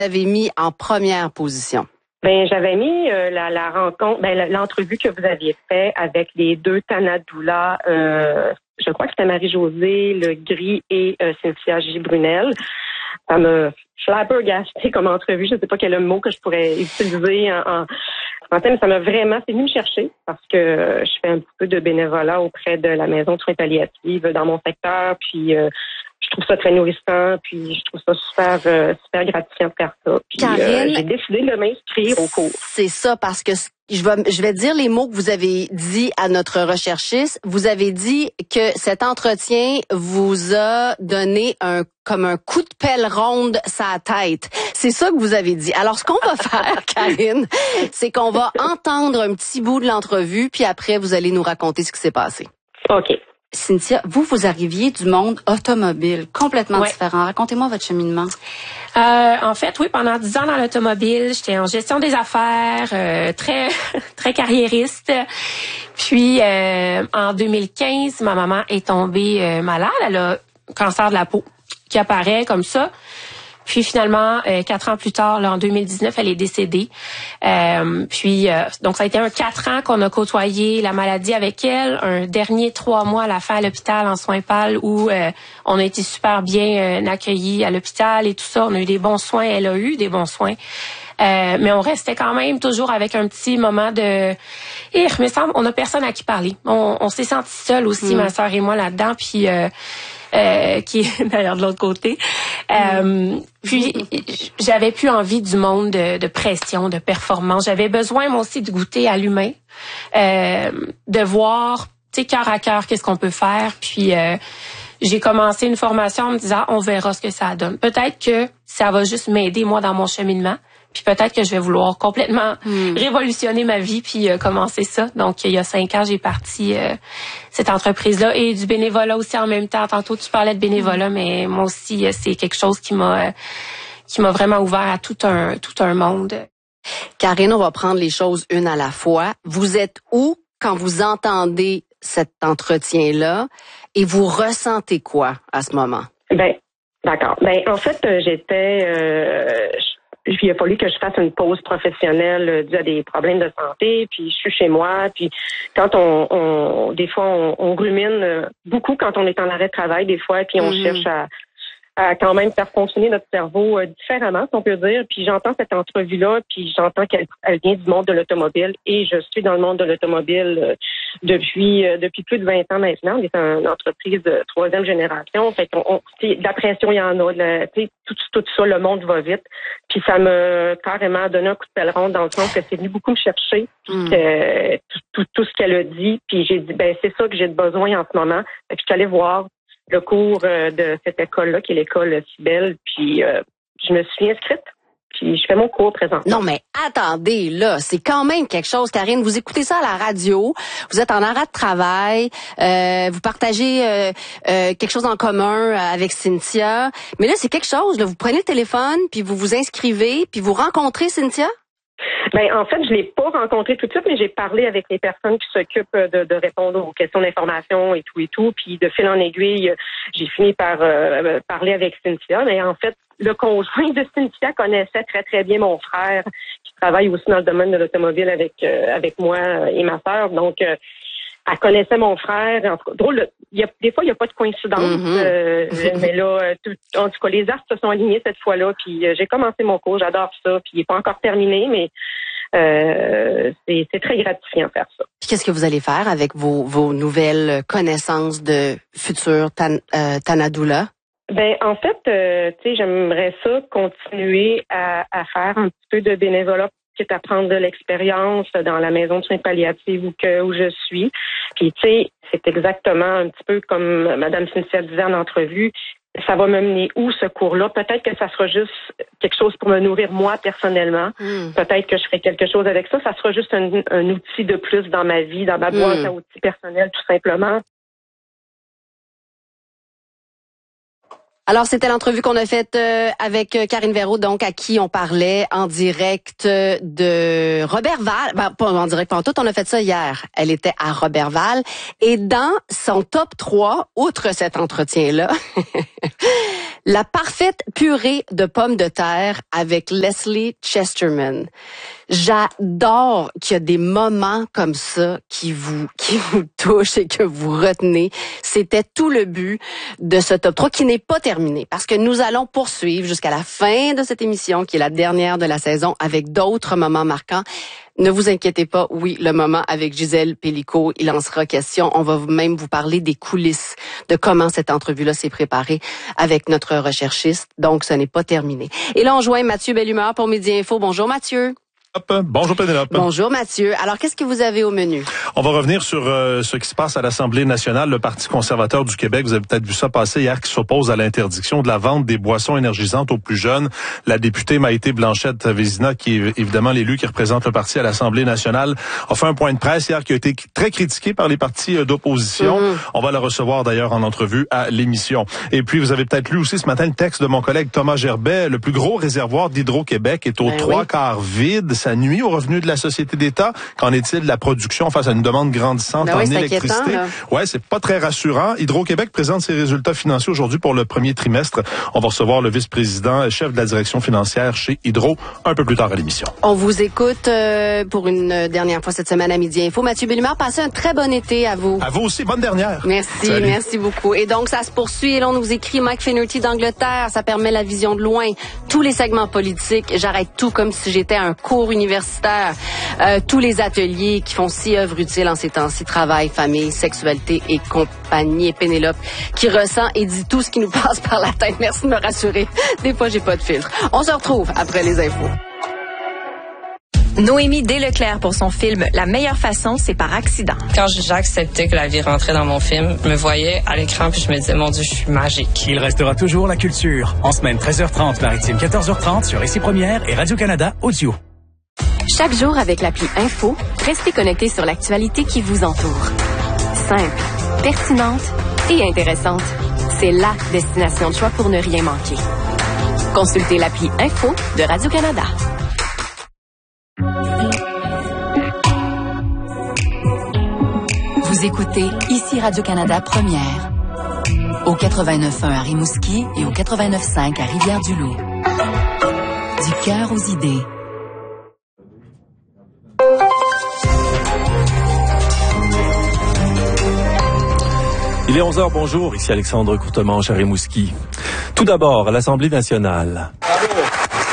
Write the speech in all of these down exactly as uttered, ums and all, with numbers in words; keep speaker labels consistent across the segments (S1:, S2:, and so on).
S1: vous avez mis en première position?
S2: Ben, j'avais mis euh, la, la rencontre, ben, l'entrevue que vous aviez fait avec les deux Tanadoula, euh, je crois que c'était Marie-Josée Le Gris et euh, Cynthia J. Brunel. Ça me flabbergasté comme entrevue. Je ne sais pas quel est le mot que je pourrais utiliser en, en français, mais ça m'a vraiment, c'est venu me chercher parce que je fais un petit peu de bénévolat auprès de la maison de soins palliatifs dans mon secteur, puis euh, je trouve ça très nourrissant, puis je trouve ça super, euh, super gratifiant de faire ça. Puis
S1: Karine,
S2: euh, j'ai décidé de m'inscrire au cours.
S1: C'est ça, parce que je vais, je vais dire les mots que vous avez dit à notre recherchiste. Vous avez dit que cet entretien vous a donné un comme un coup de pelle ronde sa tête. C'est ça que vous avez dit. Alors, ce qu'on va faire, Karine, c'est qu'on va entendre un petit bout de l'entrevue, puis après, vous allez nous raconter ce qui s'est passé.
S2: OK.
S1: Cynthia, vous, vous arriviez du monde automobile, complètement ouais. différent. Racontez-moi votre cheminement.
S3: Euh, en fait, oui, pendant dix ans dans l'automobile, j'étais en gestion des affaires, euh, très très carriériste. Puis, euh, en deux mille quinze, ma maman est tombée euh, malade. Elle a un cancer de la peau qui apparaît comme ça. Puis finalement, euh, quatre ans plus tard, là, en deux mille dix-neuf, elle est décédée. Euh, puis euh, donc ça a été un quatre ans qu'on a côtoyé la maladie avec elle. Un dernier trois mois à la fin à l'hôpital en soins pâles où euh, on a été super bien euh, accueillis à l'hôpital et tout ça. On a eu des bons soins. Elle a eu des bons soins. Euh, mais on restait quand même toujours avec un petit moment de... Et il me semble, on a personne à qui parler. On, on s'est sentis seuls aussi, mmh. ma sœur et moi, là-dedans. Puis... Euh, Euh, qui est d'ailleurs de l'autre côté. Euh, puis j'avais plus envie du monde de, de pression, de performance. J'avais besoin moi aussi de goûter à l'humain, euh, de voir, tu sais, cœur à cœur, qu'est-ce qu'on peut faire. Puis euh, j'ai commencé une formation en me disant, on verra ce que ça donne. Peut-être que ça va juste m'aider moi dans mon cheminement. Puis peut-être que je vais vouloir complètement mmh. révolutionner ma vie puis euh, commencer ça. Donc, il y a cinq ans, j'ai parti euh, cette entreprise-là et du bénévolat aussi en même temps. Tantôt, tu parlais de bénévolat, mmh. mais moi aussi, c'est quelque chose qui m'a euh, qui m'a vraiment ouvert à tout un tout un monde.
S1: Karine, on va prendre les choses une à la fois. Vous êtes où quand vous entendez cet entretien-là et vous ressentez quoi à ce moment?
S2: Ben, d'accord. Ben, en fait, j'étais... Euh, il a fallu que je fasse une pause professionnelle due à des problèmes de santé, puis je suis chez moi, puis quand on, on des fois, on, on rumine beaucoup quand on est en arrêt de travail, des fois, puis on mmh. cherche à, à quand même faire fonctionner notre cerveau euh, différemment, si on peut dire. Puis j'entends cette entrevue-là, puis j'entends qu'elle elle vient du monde de l'automobile, et je suis dans le monde de l'automobile euh, depuis euh, depuis plus de vingt ans maintenant. On est une entreprise de troisième génération. Fait qu'on, on, de la pression, il y en a. De, tout, tout ça, le monde va vite. Puis ça m'a carrément donné un coup de pelle ronde dans le sens que c'est venu beaucoup me chercher. Puis mm. que, tout, tout, tout ce qu'elle a dit. Puis j'ai dit, ben c'est ça que j'ai besoin en ce moment. Fait que je suis allée voir le cours euh, de cette école-là, qui est l'école Cybelle. Puis euh, je me suis inscrite. Puis je fais mon cours présentement.
S1: Non, mais attendez, là, c'est quand même quelque chose, Karine. Vous écoutez ça à la radio, vous êtes en arrêt de travail, euh, vous partagez euh, euh, quelque chose en commun avec Cynthia. Mais là, c'est quelque chose, là, vous prenez le téléphone, puis vous vous inscrivez, puis vous rencontrez Cynthia?
S2: Ben en fait, je l'ai pas rencontré tout de suite, mais j'ai parlé avec les personnes qui s'occupent de, de répondre aux questions d'information et tout et tout. Puis de fil en aiguille, j'ai fini par euh, parler avec Cynthia. Mais en fait, le conjoint de Cynthia connaissait très très bien mon frère, qui travaille aussi dans le domaine de l'automobile avec euh, avec moi et ma sœur. Donc euh, elle connaissait mon frère. En tout cas, drôle, il y a, des fois, il n'y a pas de coïncidence. Mm-hmm. Euh, mais là, tout, en tout cas, les astres se sont alignés cette fois-là. Puis euh, j'ai commencé mon cours, j'adore ça. Puis il n'est pas encore terminé, mais euh, c'est, c'est très gratifiant de faire ça.
S1: Puis qu'est-ce que vous allez faire avec vos, vos nouvelles connaissances de futurs tan, euh, Tanadoula?
S2: Ben en fait, euh, tu sais, j'aimerais ça continuer à, à faire un petit peu de bénévolat, quitte à prendre de l'expérience dans la maison de soins palliatifs où que où je suis. Puis tu sais, c'est exactement un petit peu comme Madame Cynthia disait en entrevue. Ça va me mener où ce cours-là? Peut-être que ça sera juste quelque chose pour me nourrir moi personnellement. Mm. Peut-être que je ferai quelque chose avec ça. Ça sera juste un, un outil de plus dans ma vie, dans ma boîte mm. à outils personnels, tout simplement.
S1: Alors, c'était l'entrevue qu'on a faite euh, avec Karine Véraud, donc à qui on parlait en direct de Roberval. Ben, pas en direct, pas en tout, on a fait ça hier. Elle était à Roberval. Et dans son top trois, outre cet entretien-là, La parfaite purée de pommes de terre avec Leslie Chesterman. J'adore qu'il y a des moments comme ça qui vous qui vous touchent et que vous retenez. C'était tout le but de ce top trois qui n'est pas terminé parce que nous allons poursuivre jusqu'à la fin de cette émission qui est la dernière de la saison avec d'autres moments marquants. Ne vous inquiétez pas, oui, le moment avec Gisèle Pélicaud, il en sera question. On va même vous parler des coulisses, de comment cette entrevue-là s'est préparée avec notre recherchiste. Donc, ce n'est pas terminé. Et là, on joint Mathieu Bellumeur pour Midi Info. Bonjour Mathieu.
S4: Bonjour Pénélope.
S1: Bonjour Mathieu. Alors, qu'est-ce que vous avez au menu?
S4: On va revenir sur euh, ce qui se passe à l'Assemblée nationale. Le Parti conservateur du Québec, vous avez peut-être vu ça passer hier, qui s'oppose à l'interdiction de la vente des boissons énergisantes aux plus jeunes. La députée Maïté Blanchette-Vézina, qui est évidemment l'élu qui représente le parti à l'Assemblée nationale, a fait un point de presse hier qui a été très critiqué par les partis d'opposition. Mmh. On va la recevoir d'ailleurs en entrevue à l'émission. Et puis, vous avez peut-être lu aussi ce matin le texte de mon collègue Thomas Gerbet. Le plus gros réservoir d'Hydro-Québec est aux ben trois oui. quarts vide. Ça nuit aux revenus de la société d'État. Qu'en est-il de la production face à une demande grandissante ben en oui, électricité? Ouais, c'est pas très rassurant. Hydro-Québec présente ses résultats financiers aujourd'hui pour le premier trimestre. On va recevoir le vice-président, chef de la direction financière chez Hydro un peu plus tard à l'émission.
S1: On vous écoute euh, pour une dernière fois cette semaine à Midi Info. Mathieu Bellumeur, passez un très bon été à vous.
S4: À vous aussi, bonne dernière.
S1: Merci, Salut. Merci beaucoup. Et donc, ça se poursuit. Et là, on nous écrit Mike Finnerty d'Angleterre. Ça permet la vision de loin. Tous les segments politiques. J'arrête tout comme si j'étais à un cours universitaire. Euh, tous les ateliers qui font si œuvre utile en ces temps-ci, travail, famille, sexualité et compagnie. Et Pénélope qui ressent et dit tout ce qui nous passe par la tête. Merci de me rassurer. Des fois, j'ai pas de filtre. On se retrouve après les infos.
S5: Noémie Desleclerc pour son film « La meilleure façon, c'est par accident ».
S6: Quand j'acceptais que la vie rentrait dans mon film, je me voyais à l'écran puis je me disais « Mon Dieu, je suis magique ».
S7: Il restera toujours la culture. En semaine treize heures trente, maritime quatorze heures trente sur Ici Première et Radio-Canada Audio.
S5: Chaque jour avec l'appli Info, restez connectés sur l'actualité qui vous entoure. Simple, pertinente et intéressante. C'est la destination de choix pour ne rien manquer. Consultez l'appli Info de Radio-Canada.
S8: Vous écoutez Ici Radio-Canada Première. Au quatre-vingt-neuf point un à Rimouski et au quatre-vingt-neuf point cinq à Rivière-du-Loup. Du cœur aux idées.
S9: Il est onze heures, bonjour, ici Alexandre Courtemanche à Rimouski. Tout d'abord, à l'Assemblée nationale. Bravo.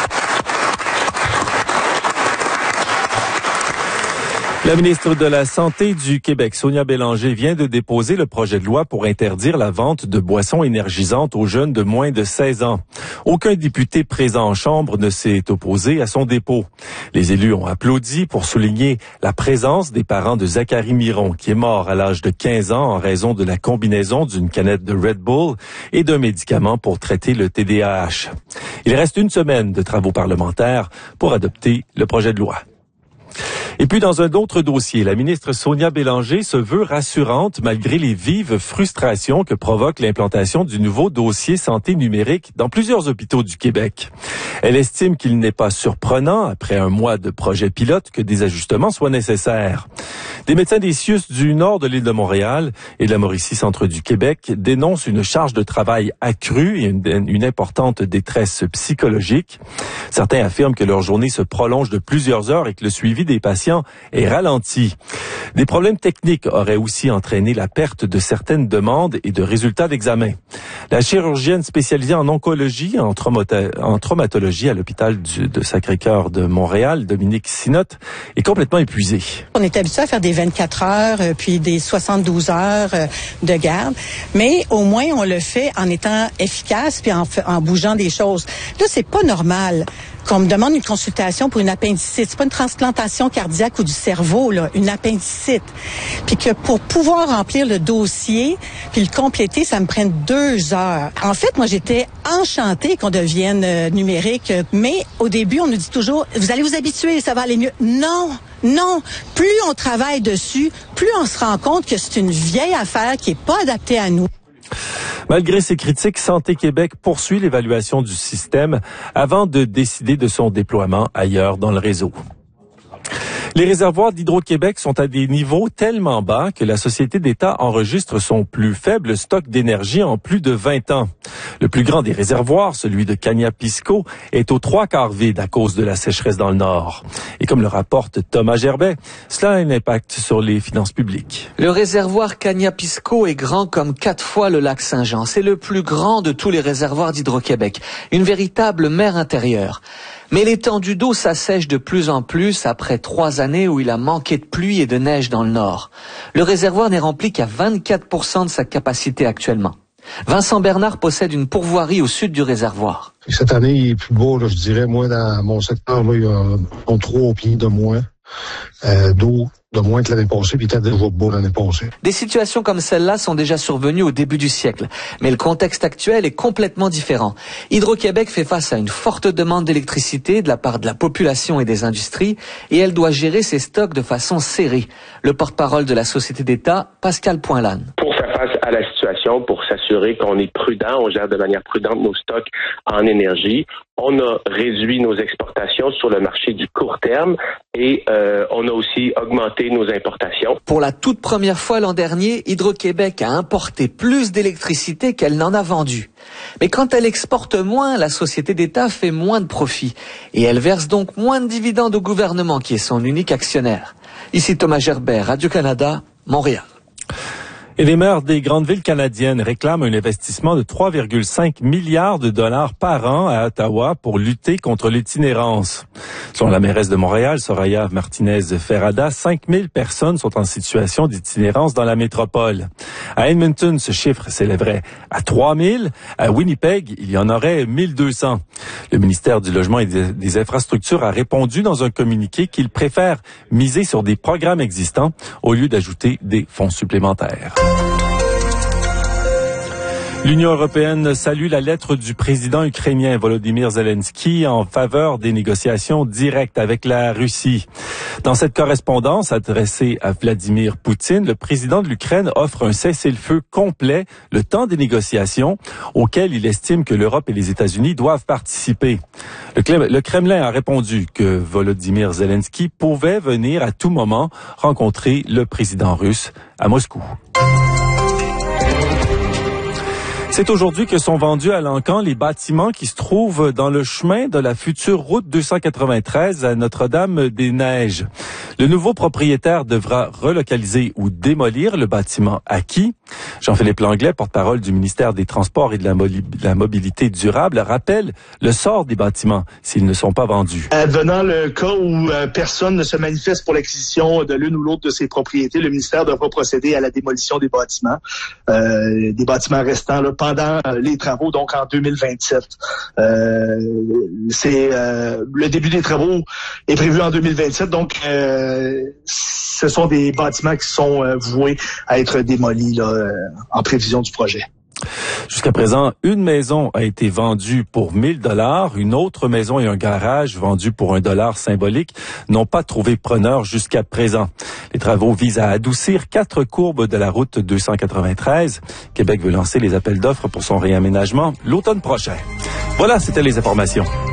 S9: La ministre de la Santé du Québec, Sonia Bélanger, vient de déposer le projet de loi pour interdire la vente de boissons énergisantes aux jeunes de moins de seize ans. Aucun député présent en Chambre ne s'est opposé à son dépôt. Les élus ont applaudi pour souligner la présence des parents de Zachary Miron, qui est mort à l'âge de quinze ans en raison de la combinaison d'une canette de Red Bull et d'un médicament pour traiter le T D A H. Il reste une semaine de travaux parlementaires pour adopter le projet de loi. Et puis, dans un autre dossier, la ministre Sonia Bélanger se veut rassurante malgré les vives frustrations que provoque l'implantation du nouveau dossier santé numérique dans plusieurs hôpitaux du Québec. Elle estime qu'il n'est pas surprenant, après un mois de projet pilote, que des ajustements soient nécessaires. Des médecins des C I U S du nord de l'île de Montréal et de la Mauricie centre du Québec dénoncent une charge de travail accrue et une, une importante détresse psychologique. Certains affirment que leur journée se prolonge de plusieurs heures et que le suivi des patients est ralenti. Des problèmes techniques auraient aussi entraîné la perte de certaines demandes et de résultats d'examen. La chirurgienne spécialisée en oncologie, en, traumata- en traumatologie à l'hôpital du, de Sacré-Cœur de Montréal, Dominique Sinotte, est complètement épuisée.
S10: On est habitué à faire des vingt-quatre heures, euh, puis des soixante-douze heures euh, de garde, mais au moins on le fait en étant efficace puis en, en bougeant des choses. Là, c'est pas normal qu'on me demande une consultation pour une appendicite. C'est pas une transplantation cardiaque ou du cerveau, là, une appendicite. Puis que pour pouvoir remplir le dossier puis le compléter, ça me prenne deux heures. En fait, moi, j'étais enchantée qu'on devienne euh, numérique, mais au début, on nous dit toujours, vous allez vous habituer, ça va aller mieux. Non! Non, plus on travaille dessus, plus on se rend compte que c'est une vieille affaire qui est pas adaptée à nous.
S9: Malgré ces critiques, Santé Québec poursuit l'évaluation du système avant de décider de son déploiement ailleurs dans le réseau. Les réservoirs d'Hydro-Québec sont à des niveaux tellement bas que la Société d'État enregistre son plus faible stock d'énergie en plus de vingt ans. Le plus grand des réservoirs, celui de Cagna-Pisco, est aux trois quarts vide à cause de la sécheresse dans le Nord. Et comme le rapporte Thomas Gerbet, cela a un impact sur les finances publiques.
S11: Le réservoir Cagna-Pisco est grand comme quatre fois le lac Saint-Jean. C'est le plus grand de tous les réservoirs d'Hydro-Québec. Une véritable mer intérieure. Mais l'étendue d'eau s'assèche de plus en plus après trois années où il a manqué de pluie et de neige dans le nord. Le réservoir n'est rempli qu'à vingt-quatre pour cent de sa capacité actuellement. Vincent Bernard possède une pourvoirie au sud du réservoir.
S12: Cette année, il est plus beau, là, je dirais. Moi, dans mon secteur, là, il y a trois pieds de moins euh, d'eau. de moins que l'année passée, puis peut-être déjà beau l'année passée.
S11: Des situations comme celle-là sont déjà survenues au début du siècle, mais le contexte actuel est complètement différent. Hydro-Québec fait face à une forte demande d'électricité de la part de la population et des industries, et elle doit gérer ses stocks de façon serrée. Le porte-parole de la Société d'État, Pascal Poinlane.
S13: Pour faire face à la situation, pour s'assurer qu'on est prudent, on gère de manière prudente nos stocks en énergie, on a réduit nos exportations sur le marché du court terme et euh, on a aussi augmenté nos importations.
S11: Pour la toute première fois l'an dernier, Hydro-Québec a importé plus d'électricité qu'elle n'en a vendu. Mais quand elle exporte moins, la Société d'État fait moins de profit et elle verse donc moins de dividendes au gouvernement qui est son unique actionnaire. Ici Thomas Gerbet, Radio-Canada, Montréal.
S9: Et les maires des grandes villes canadiennes réclament un investissement de trois virgule cinq milliards de dollars par an à Ottawa pour lutter contre l'itinérance. Selon la mairesse de Montréal, Soraya Martinez-Ferrada, cinq mille personnes sont en situation d'itinérance dans la métropole. À Edmonton, ce chiffre s'élèverait à trois mille. À Winnipeg, il y en aurait mille deux cents. Le ministère du Logement et des Infrastructures a répondu dans un communiqué qu'il préfère miser sur des programmes existants au lieu d'ajouter des fonds supplémentaires. L'Union européenne salue la lettre du président ukrainien Volodymyr Zelensky en faveur des négociations directes avec la Russie. Dans cette correspondance adressée à Vladimir Poutine, le président de l'Ukraine offre un cessez-le-feu complet le temps des négociations auquel il estime que l'Europe et les États-Unis doivent participer. Le Kremlin a répondu que Volodymyr Zelensky pouvait venir à tout moment rencontrer le président russe à Moscou. C'est aujourd'hui que sont vendus à l'encan les bâtiments qui se trouvent dans le chemin de la future route deux cent quatre-vingt-treize à Notre-Dame-des-Neiges. Le nouveau propriétaire devra relocaliser ou démolir le bâtiment acquis. Jean-Philippe Langlais, porte-parole du ministère des Transports et de la, Moli- la Mobilité durable, rappelle le sort des bâtiments s'ils ne sont pas vendus.
S14: Advenant le cas où euh, personne ne se manifeste pour l'acquisition de l'une ou l'autre de ces propriétés, le ministère devra procéder à la démolition des bâtiments, euh, des bâtiments restants là, pendant les travaux, donc en deux mille vingt-sept. Euh, c'est euh, le début des travaux est prévu en deux mille vingt-sept, donc euh, ce sont des bâtiments qui sont euh, voués à être démolis là, euh, en prévision du projet.
S9: Jusqu'à présent, une maison a été vendue pour mille dollars, une autre maison et un garage vendus pour un dollar symbolique n'ont pas trouvé preneur jusqu'à présent. Les travaux visent à adoucir quatre courbes de la route deux cent quatre-vingt-treize. Québec veut lancer les appels d'offres pour son réaménagement l'automne prochain. Voilà, c'était les informations.